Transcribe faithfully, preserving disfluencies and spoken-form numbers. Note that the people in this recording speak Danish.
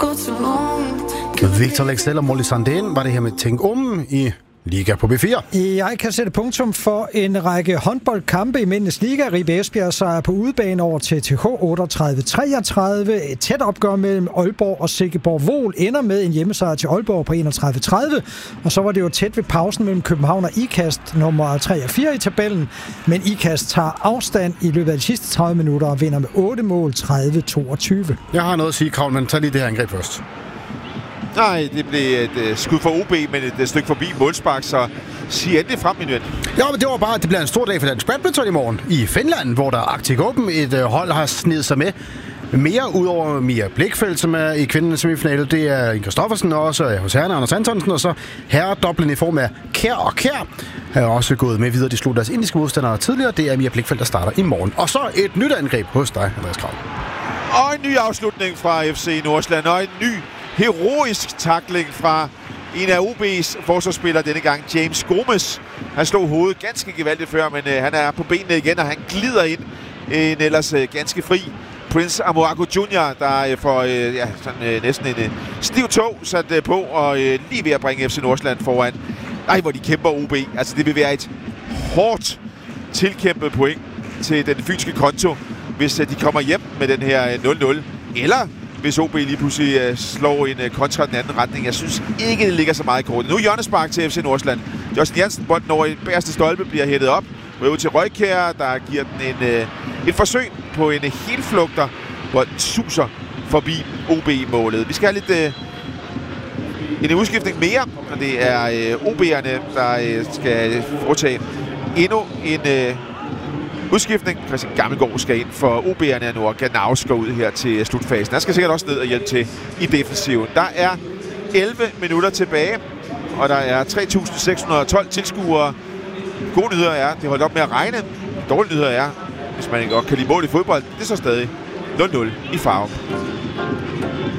Victor Lexell og Molly Sandén var det her med Tænk om i Liga på B fire. Jeg kan sætte punktum for en række håndboldkampe i Mændenes Liga. Ribe Esbjerg sejr på udebane over T T H otteogtredive treogtredive. Et tæt opgør mellem Aalborg og Silkeborg Vol ender med en hjemmesejr til Aalborg på enogtredive tredive. Og så var det jo tæt ved pausen mellem København og Ikast, nummer tre og fire i tabellen. Men Ikast tager afstand i løbet af de sidste tredive minutter og vinder med otte mål tredive toogtyve. Jeg har noget at sige, Kravl, men tag lige det her angreb først. Nej, det blev et uh, skud for O B, men et, et stykke forbi målspark, så sig endelig frem, min ven. Ja, men det var bare, det bliver en stor dag for dansk badminton i morgen i Finland, hvor der er Arctic Open. Et uh, hold har snedet sig med mere ud over Mia Blichfeldt, som er i kvindernes semifinale. Det er Inge Kristoffersen og også hos herrerne Anders Antonsen, og så herredoblen i form af Kjær og Kjær er også gået med videre. De slog deres indiske modstandere tidligere. Det er Mia Blichfeldt, der starter i morgen. Og så et nyt angreb hos dig, Andreas Kravl. Og en ny afslutning fra F C Nordsjælland, og en ny heroisk tackling fra en af O B's forsvarsspillere denne gang, James Gomes. Han slog hovedet ganske gevaldigt før, men øh, han er på benene igen, og han glider ind en ellers øh, ganske fri Prince Amoako junior, der øh, får øh, ja, sådan, øh, næsten en øh, stiv tog sat øh, på, og øh, lige ved at bringe F C Nordsjælland foran. Ej, hvor de kæmper O B. Altså, det vil være et hårdt tilkæmpet point til den fynske konto, hvis øh, de kommer hjem med den her øh, nul nul. Eller hvis O B lige pludselig uh, slår en uh, kontra den anden retning. Jeg synes ikke, det ligger så meget i kortet. Nu hjørnespark til F C Nordsjælland. Justin Jansen, bolden over i bagerste stolpe, bliver hættet op. Røver ud til Røykjær, der giver den en, uh, et forsøg på en uh, helflugter. Bolden suser forbi O B-målet. Vi skal have lidt uh, en udskiftning mere, og det er uh, O B'erne, der uh, skal foretage endnu en Uh, udskiftning. Christian Gammelgaard skal ind for O B'erne nu, og Ganaus går ud her til slutfasen. Han skal sikkert også ned og hjælpe til i defensiven. Der er elleve minutter tilbage, og der er tre tusind seks hundrede og tolv tilskuere. Gode nyheder er, det holdt op med at regne. Dårlige nyheder er, hvis man ikke godt kan lide mål i fodbold, det er så stadig nul nul i Farum.